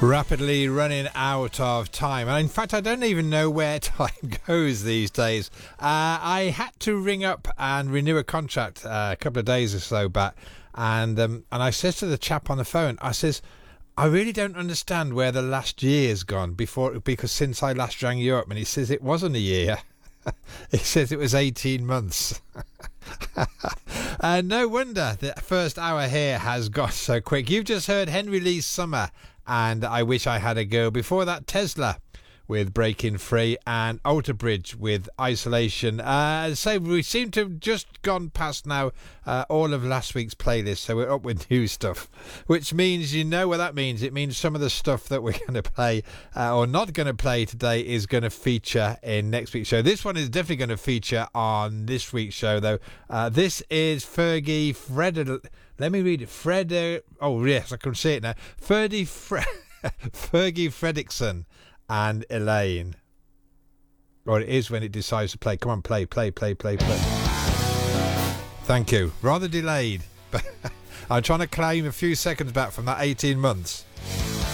Rapidly running out of time. And in fact, I don't even know where time goes these days. I had to ring up and renew a contract a couple of days or so back. And I says to the chap on the phone, I says, I really don't understand where the last year's gone because since I last rang you up. And he says it wasn't a year. He says it was 18 months. No wonder the first hour here has got so quick. You've just heard Henry Lee's Summer and I Wish I Had a Girl. Before that, Tesla with Breaking Free and Alter Bridge with Isolation. So we seem to have just gone past now all of last week's playlist, so we're up with new stuff, which means, you know what that means. It means some of the stuff that we're going to play or not going to play today is going to feature in next week's show. This one is definitely going to feature on this week's show, though. This is Fergie Let me read it. Oh, yes, I can see it now. Fergie Fredriksson and Elaine. Or it is when it decides to play. Come on, play. Thank you. Rather delayed, but I'm trying to claim a few seconds back from that 18 months.